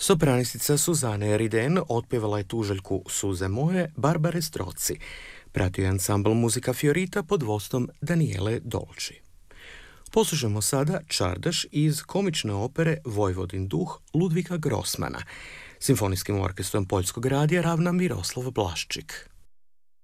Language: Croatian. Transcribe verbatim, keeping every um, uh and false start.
Sopranistica Suzane Eriden otpjevala je tuželjku Suze moje Barbare Stroci. Pratio je ansambl Muzika Fiorita pod vodstvom Daniele Dolci. Poslušamo sada Čardaš iz komične opere Vojvodin duh Ludvika Grossmana. Simfonijskim orkestrom Poljskog radija ravna Miroslav Blaščik.